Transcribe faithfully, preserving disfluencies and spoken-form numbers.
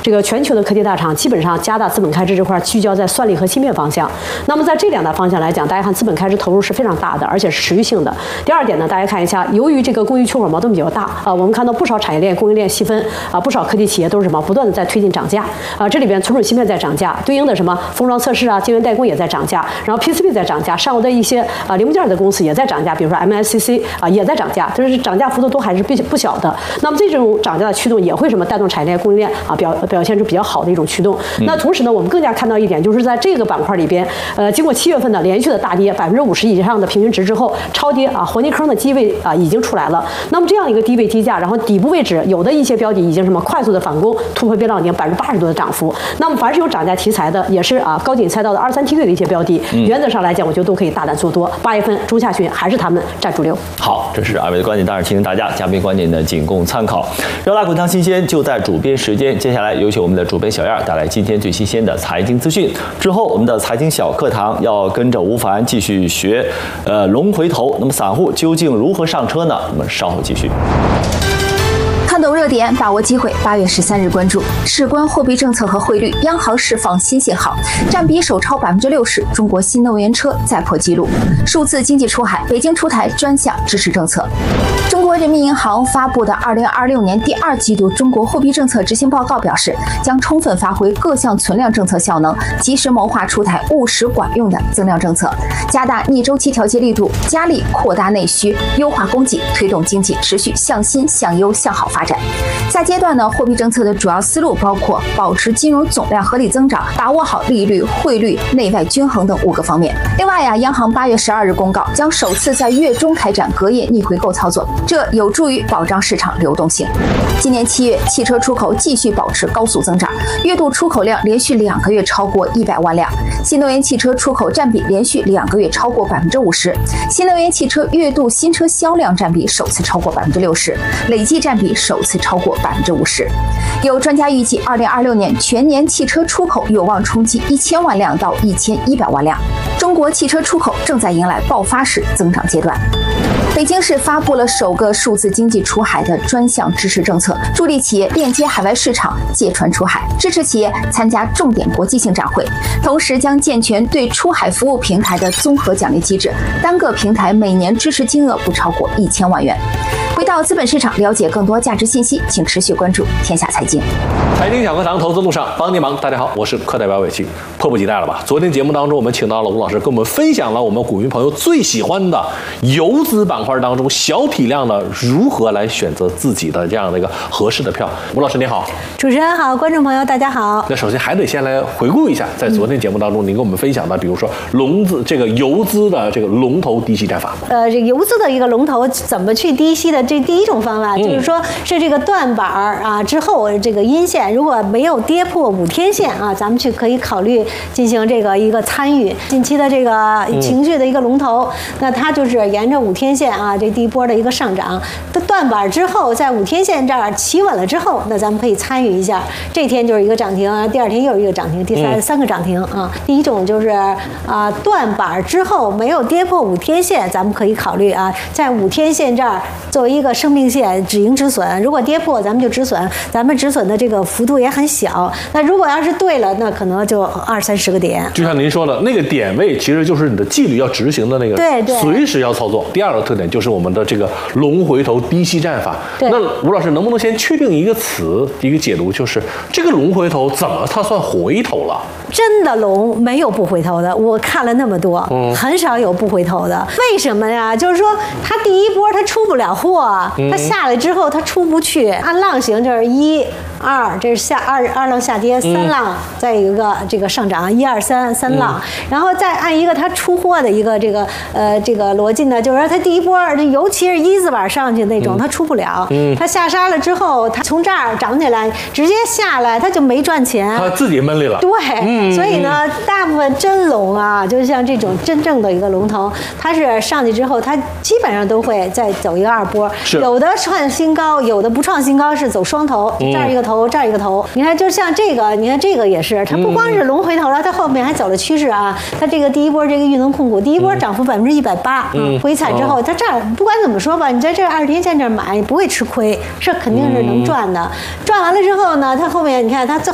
这个全球的科技大厂基本上加大资本开支这块聚焦在算力和芯片方向。那么在这两大方向来讲，大家看资本开支投入是非常大的，而且是持续性的。第二点呢，大家看一下，由于这个供需缺口矛盾比较大啊，我们看到不少产业链、供应链细分啊，不少科技企业都是什么不断的在推进涨价啊，这里边存储芯片在涨价，对应的什么封装测试啊、晶圆代工也在涨价，然后 P C B 在涨价，上游的一些啊零部件的公司也在涨价，比如说 M S C C 啊也在涨价，就是涨价幅度都还是不不小的。那么这种涨价的驱动也会什么带动产业链、供应链啊表表现出比较好的一种驱动。那同时呢，我们更加看到一点，就是在这个板块里边，呃，经过七月份的连续的大跌，百分之五十以上的平均值之后，超跌啊，黄金坑的低位啊已经出来了。那么这样一个低位低价，然后底部位置有的一些标的已经什么快速的反攻，突破波浪顶百分之八十多的涨幅。那么凡是有涨价题材的，也是啊高景赛道的二三梯队的一些标的， 嗯、 原则上来讲，我觉得都可以大胆做多。八月份中下旬还是他们占主流。 好，这是二位的观点，当然提醒大家，嘉宾观点呢仅供参考。热辣滚烫新鲜就在主编时间，接下来有请我们的主编小燕带来今天最新鲜的财经资讯。之后我们的财经小课堂要跟着吴凡继续学，呃龙回头。那么散户究竟如何上车呢？我们稍后继续。 看懂热点，把握机会。八月十三日关注，事关货币政策和汇率，央行释放新信号，占比首超百分之六十。中国新能源车再破纪录，数字经济出海，北京出台专项支持政策。中国人民银行发布的二零二六年第二季度中国货币政策执行报告表示，将充分发挥各项存量政策效能，及时谋划出台务实管用的增量政策，加大逆周期调节力度，加力扩大内需，优化供给，推动经济持续向新、向优、向好发展。下阶段呢，货币政策的主要思路包括保持金融总量合理增长，把握好利率、汇率、内外均衡等五个方面。另外呀，央行八月十二日公告，将首次在月中开展隔夜逆回购操作，这有助于保障市场流动性。今年七月，汽车出口继续保持高速增长，月度出口量连续两个月超过一百万辆，新能源汽车出口占比连续两个月超过百分之五十，新能源汽车月度新车销量占比首次超过百分之六十，累计占比首次超过百分之五十。有专家预计，二零二六年全年汽车出口有望冲击一千万辆到一千一百万辆。中国汽车出口正在迎来爆发式增长阶段。北京市发布了首个数字经济出海的专项支持政策，助力企业链接海外市场，借船出海，支持企业参加重点国际性展会，同时将健全对出海服务平台的综合奖励机制，单个平台每年支持金额不超过一千万元。回到资本市场，了解更多价值信息，请持续关注天下财经。 财经小课堂，投资路上帮您忙。大家好，我是课代表伟清。迫不及待了吧？昨天节目当中，我们请到了吴老师，跟我们分享了我们股民朋友最喜欢的游资板块当中小体量的如何来选择自己的这样的一个合适的票。吴老师你好。 主持人好，观众朋友大家好。 那首先还得先来回顾一下，在昨天节目当中，您跟我们分享的，比如说龙资这个游资的这个龙头低吸战法。 呃，这个游资的一个龙头怎么去低吸的？这第一种方法就是说是这个断板啊之后这个阴线如果没有跌破五天线啊，咱们去可以考虑进行这个一个参与近期的这个情绪的一个龙头。那它就是沿着五天线啊这第一波的一个上涨，断板之后在五天线这儿企稳了之后，那咱们可以参与一下。这天就是一个涨停，第二天又是一个涨停，第三三个涨停啊。第一种就是啊断板之后没有跌破五天线，咱们可以考虑啊在五天线这儿作为一个生命线止盈止损，如果跌破咱们就止损，咱们止损的这个幅度也很小。那如果要是对了，那可能就二三十个点。 就像您说的那个点位，其实就是你的纪律要执行的那个， 对对， 随时要操作。第二个特点就是我们的这个龙回头低吸战法。那吴老师能不能先确定一个词，一个解读，就是这个龙回头怎么它算回头了？ 真的龙没有不回头的，我看了那么多，嗯、很少有不回头的。为什么呀？就是说它第一波它出不了货，它下来之后它出不去，按浪形就是一。二，这是下二二浪下跌，三浪再一个这个上涨，一二三三浪，然后再按一个它出货的一个这个呃这个逻辑呢，就是说它第一波，尤其是一字板上去那种，它出不了，它下杀了之后，它从这儿涨起来，直接下来，它就没赚钱， 它自己闷里了。 对，所以呢，大部分真龙啊，就像这种真正的一个龙头，它是上去之后，它基本上都会再走一个二波，有的创新高，有的不创新高，是走双头，这儿一个头。这儿一个头，你看，就像这个，你看这个也是，它不光是龙回头了，它后面还走了趋势啊。它这个第一波这个裕能控股，第一波涨幅百分之一百八，回踩之后，它这儿不管怎么说吧，你在这二十天线这儿买，你不会吃亏，是肯定是能赚的。赚完了之后呢，它后面你看它